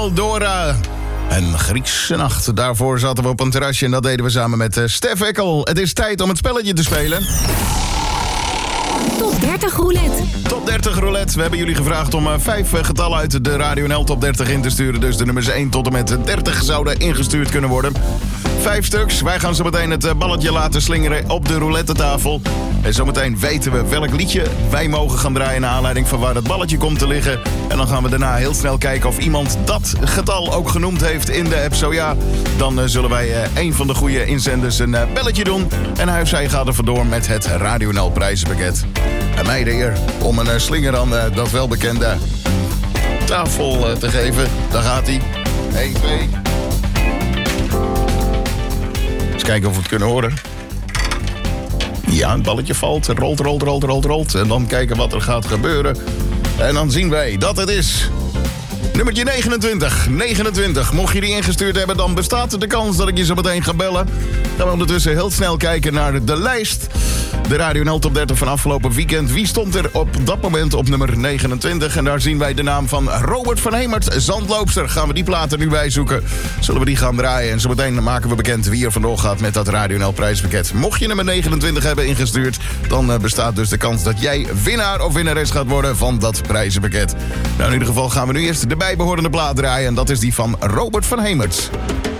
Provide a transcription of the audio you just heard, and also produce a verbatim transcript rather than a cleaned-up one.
Dora. En Griekse nacht. Daarvoor zaten we op een terrasje en dat deden we samen met uh, Stef Ekkel. Het is tijd om het spelletje te spelen. Top dertig roulette. Top dertig roulette. We hebben jullie gevraagd om uh, vijf uh, getallen uit de Radio N L Top dertig in te sturen. Dus de nummers één tot en met dertig zouden ingestuurd kunnen worden. Vijf stuks. Wij gaan zo meteen het uh, balletje laten slingeren op de roulette-tafel. En zometeen weten we welk liedje wij mogen gaan draaien naar aanleiding van waar het balletje komt te liggen. En dan gaan we daarna heel snel kijken of iemand dat getal ook genoemd heeft in de app. Zo ja, dan uh, zullen wij uh, een van de goede inzenders een uh, belletje doen. En hij of zij gaat er vandoor met het Radio N L prijzenpakket. En mij de eer om een uh, slinger aan uh, dat welbekende tafel uh, te geven. Daar gaat hij. één, twee. Eens kijken of we het kunnen horen. Ja, het balletje valt, rolt, rolt, rolt, rolt, rolt. En dan kijken wat er gaat gebeuren. En dan zien wij dat het is nummertje negenentwintig. negenentwintig. Mocht je die ingestuurd hebben, dan bestaat er de kans dat ik je zo meteen ga bellen. Gaan we ondertussen heel snel kijken naar de lijst. De Radio N L Top dertig van afgelopen weekend. Wie stond er op dat moment op nummer negenentwintig? En daar zien wij de naam van Robert van Hemert, Zandloopster. Gaan we die plaat er nu bij zoeken? Zullen we die gaan draaien? En zometeen maken we bekend wie er vandoor gaat met dat Radio N L prijspakket. Mocht je nummer negenentwintig hebben ingestuurd, dan uh, bestaat dus de kans dat jij winnaar of winnares gaat worden van dat prijzenpakket. Nou, in ieder geval gaan we nu eerst de bijbehorende plaat draaien. En dat is die van Robert van Hemert.